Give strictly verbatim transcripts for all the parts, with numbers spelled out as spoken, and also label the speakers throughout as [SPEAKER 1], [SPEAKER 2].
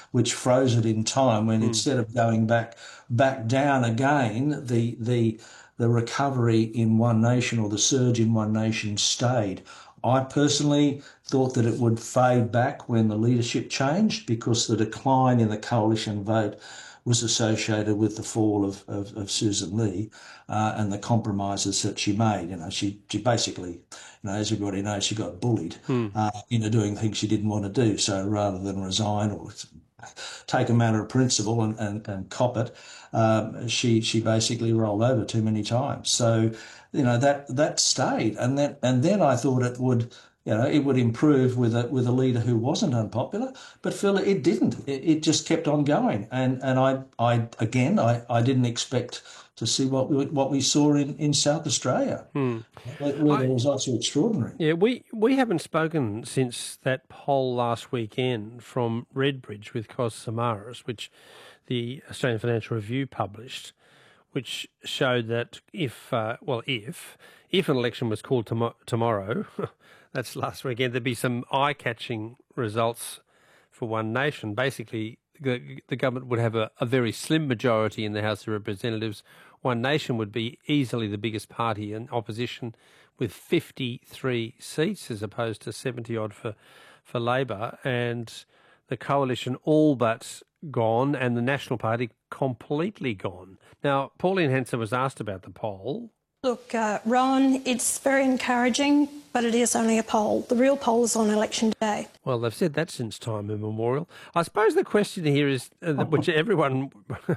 [SPEAKER 1] which froze it in time when
[SPEAKER 2] Mm.
[SPEAKER 1] instead of going back back down again, the the the recovery in One Nation or the surge in One Nation stayed. I personally thought that it would fade back when the leadership changed because the decline in the coalition vote was associated with the fall of, of, of Susan Lee uh, and the compromises that she made. You know, she, she basically, you know, as everybody knows, she got bullied
[SPEAKER 2] Mm.
[SPEAKER 1] uh, into doing things she didn't want to do. So rather than resign or take a matter of principle and, and, and cop it, um, she she basically rolled over too many times. So, you know, that that stayed, and then and then I thought it would, you know, it would improve with a with a leader who wasn't unpopular. But Phil, it didn't. It, it just kept on going, and and I I again I, I didn't expect to see what we what we saw in, in South Australia,
[SPEAKER 2] Mm.
[SPEAKER 1] where, where
[SPEAKER 2] I,
[SPEAKER 1] the results were extraordinary.
[SPEAKER 2] Yeah, we, we haven't spoken since that poll last weekend from Redbridge with Cos Samaras, which the Australian Financial Review published, which showed that if, uh, well, if, if an election was called tom- tomorrow, that's last weekend, there'd be some eye-catching results for One Nation. Basically, the, the government would have a, a very slim majority in the House of Representatives. One Nation would be easily the biggest party in opposition with fifty-three seats as opposed to seventy odd for, for Labor, and the coalition all but gone and the National Party completely gone. Now, Pauline Hanson was asked about the poll.
[SPEAKER 3] Look, uh, Ron, it's very encouraging, but it is only a poll. The real poll is on election day.
[SPEAKER 2] Well, they've said that since time immemorial. I suppose the question here is, uh, which everyone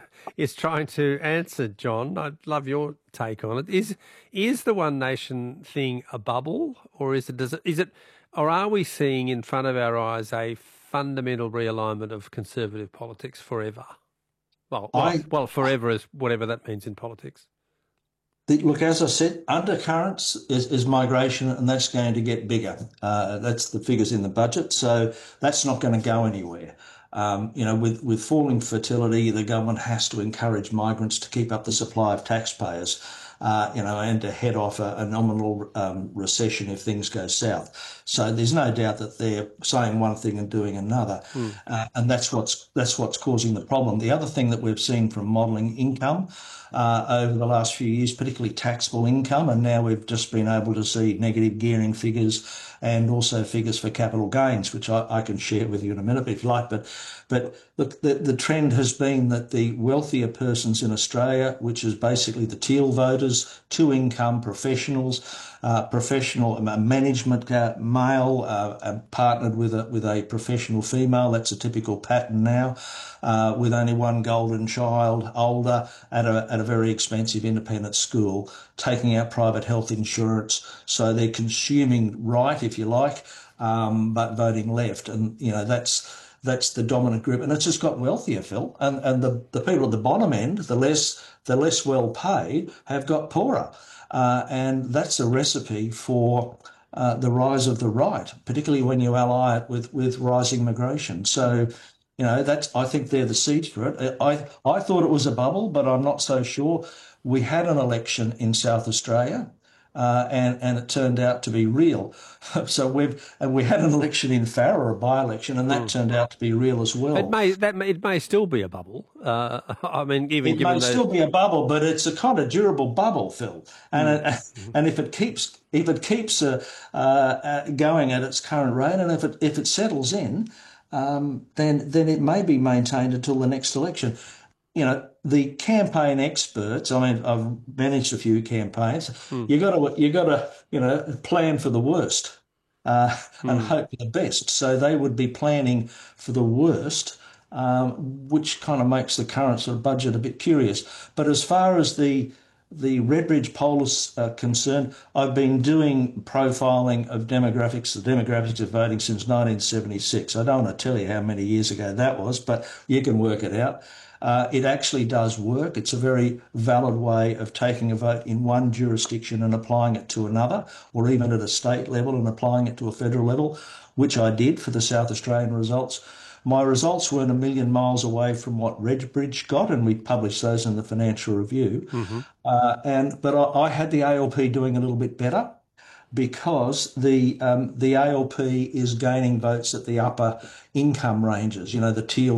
[SPEAKER 2] is trying to answer, John, I'd love your take on it, is is the One Nation thing a bubble, or is it, does it, is it, or are we seeing in front of our eyes a fundamental realignment of conservative politics forever? Well, well,
[SPEAKER 1] I,
[SPEAKER 2] well forever is whatever that means in politics.
[SPEAKER 1] The, look, as I said, undercurrents is, is migration, and that's going to get bigger. Uh, that's the figures in the budget, so that's not going to go anywhere. Um, you know, with, with falling fertility, the government has to encourage migrants to keep up the supply of taxpayers, uh, you know, and to head off a, a nominal um, recession if things go south. So there's no doubt that they're saying one thing and doing another, mm. uh, and that's what's that's what's causing the problem. The other thing that we've seen from modelling income Uh, over the last few years, particularly taxable income, and now we've just been able to see negative gearing figures and also figures for capital gains, which I, I can share with you in a minute if you like. But, but look, the, the trend has been that the wealthier persons in Australia, which is basically the teal voters, two-income professionals, uh, professional uh, management uh, male uh, uh, partnered with a with a professional female. That's a typical pattern now, uh, with only one golden child, older, at a at a very expensive independent school, taking out private health insurance. So they're consuming right, if you like, um, but voting left, and you know that's. That's the dominant group, and it's just got wealthier, Phil. And and the, the people at the bottom end, the less the less well paid, have got poorer, uh, and that's a recipe for uh, the rise of the right, particularly when you ally it with with rising migration. So, you know, that's I think they're the seeds for it. I I thought it was a bubble, but I'm not so sure. We had an election in South Australia. Uh, and, and it turned out to be real. So we've and we had an election in Farrer, a by-election, and that mm. turned out to be real as well.
[SPEAKER 2] It may that may, it may still be a bubble. Uh, I mean, even
[SPEAKER 1] it
[SPEAKER 2] given
[SPEAKER 1] may
[SPEAKER 2] those...
[SPEAKER 1] still be a bubble, but it's a kind of durable bubble, Phil. And mm. it, and if it keeps if it keeps uh, uh, going at its current rate, and if it if it settles in, um, then then it may be maintained until the next election. You know, the campaign experts, I mean, I've managed a few campaigns. Mm. You got to, you got to, you know, plan for the worst uh, mm. and hope for the best. So they would be planning for the worst, um, which kind of makes the current sort of budget a bit curious. But as far as the the Redbridge poll is uh, concerned, I've been doing profiling of demographics, the demographics of voting since nineteen seventy-six. I don't want to tell you how many years ago that was, but you can work it out. Uh, it actually does work. It's a very valid way of taking a vote in one jurisdiction and applying it to another, or even at a state level and applying it to a federal level, which I did for the South Australian results. My results weren't a million miles away from what Redbridge got, and we published those in the Financial Review. Mm-hmm. Uh, and but I, I had the A L P doing a little bit better, because the um, the A L P is gaining votes at the upper income ranges. You know, the teal